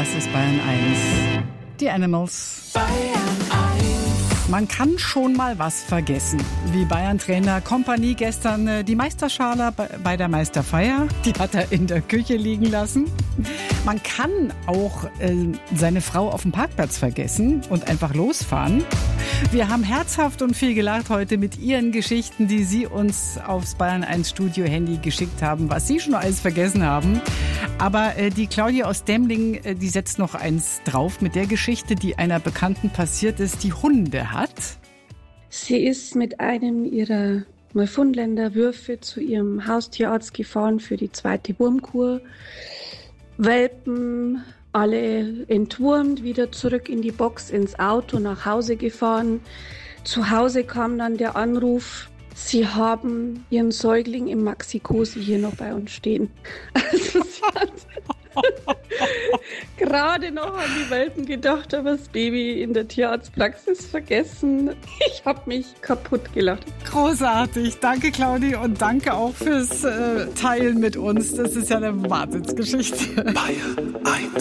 das ist Bayern 1. Die Animals. Bayern 1. Man kann schon mal was vergessen. Wie Bayern-Trainer Kompanie gestern die Meisterschale bei der Meisterfeier, die hat er in der Küche liegen lassen. Man kann auch seine Frau auf dem Parkplatz vergessen und einfach losfahren. Wir haben herzhaft und viel gelacht heute mit Ihren Geschichten, die Sie uns aufs Bayern 1 Studio Handy geschickt haben, was Sie schon alles vergessen haben. Aber die Claudia aus Demling, die setzt noch eins drauf mit der Geschichte, die einer Bekannten passiert ist, die Hunde hat. Sie ist mit einem ihrer Neufundländer Würfe zu ihrem Haustierarzt gefahren für die 2. Wurmkur. Welpen, alle entwurmt, wieder zurück in die Box, ins Auto, nach Hause gefahren. Zu Hause kam dann der Anruf, sie haben ihren Säugling im Maxi-Cosi hier noch bei uns stehen. Also sie hat gerade noch an die Welpen gedacht, aber das Baby in der Tierarztpraxis vergessen. Ich habe mich kaputt gelacht. Großartig. Danke, Claudi, und danke auch fürs Teilen mit uns. Das ist ja eine Wahnsinnsgeschichte. Bayern 1